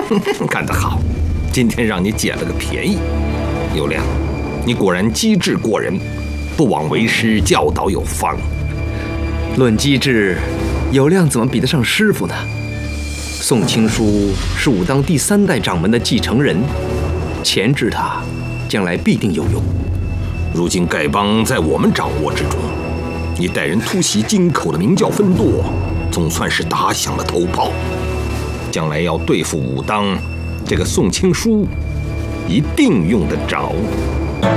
干得好，今天让你捡了个便宜。有亮，你果然机智过人，不枉为师教导有方。 论机智，有亮怎么比得上师傅呢？宋青书是武当第3代掌门的继承人，钳制他，将来必定有用。 如今丐帮在我们掌握之中，你带人突袭京口的明教分舵，总算是打响了头炮。将来要对付武当，这个宋青书一定用得着。